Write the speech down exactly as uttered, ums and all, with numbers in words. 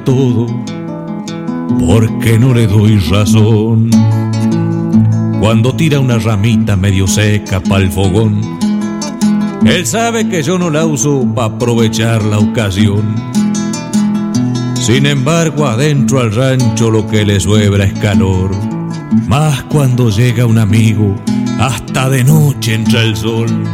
todo porque no le doy razón. Cuando tira una ramita medio seca pa'l fogón, él sabe que yo no la uso pa' aprovechar la ocasión. Sin embargo, adentro al rancho lo que le suebra es calor, más cuando llega un amigo, hasta de noche entra el sol.